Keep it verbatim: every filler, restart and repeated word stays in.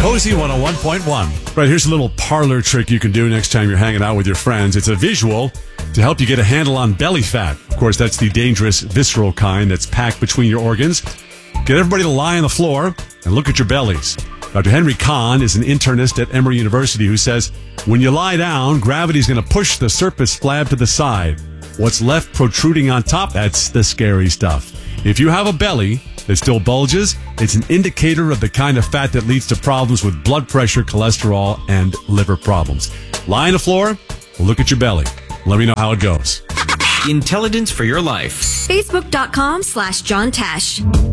Cozy one oh one point one. Right, here's a little parlor trick you can do next time you're hanging out with your friends. It's a visual to help you get a handle on belly fat. Of course, that's the dangerous, visceral kind that's packed between your organs. Get everybody to lie on the floor and look at your bellies. Doctor Henry Kahn is an internist at Emory University who says, when you lie down, gravity's going to push the surface flab to the side. What's left protruding on top, that's the scary stuff. If you have a belly that still bulges, it's an indicator of the kind of fat that leads to problems with blood pressure, cholesterol, and liver problems. Lie on the floor, look at your belly. Let me know how it goes. Intelligence for your life. Facebook.com slash John Tesh.